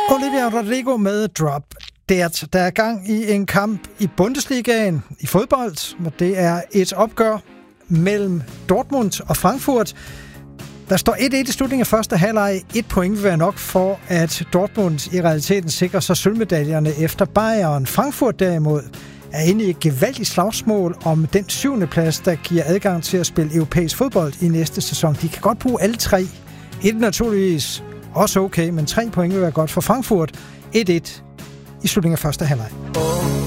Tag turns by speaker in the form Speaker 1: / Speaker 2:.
Speaker 1: Olivia Rodrigo med Drop Dead. Der er gang i en kamp i Bundesligaen i fodbold, og det er et opgør mellem Dortmund og Frankfurt. Der står 1-1 i slutningen af første halvleg. 1 point vil være nok for, at Dortmund i realiteten sikrer sig sølvmedaljerne efter Bayern. Frankfurt derimod er inde i et gevaldigt slagsmål om den 7. plads, der giver adgang til at spille europæisk fodbold i næste sæson. De kan godt bruge alle tre. Et naturligvis også okay, men 3 point vil være godt for Frankfurt. 1-1 i slutningen af første halvleg.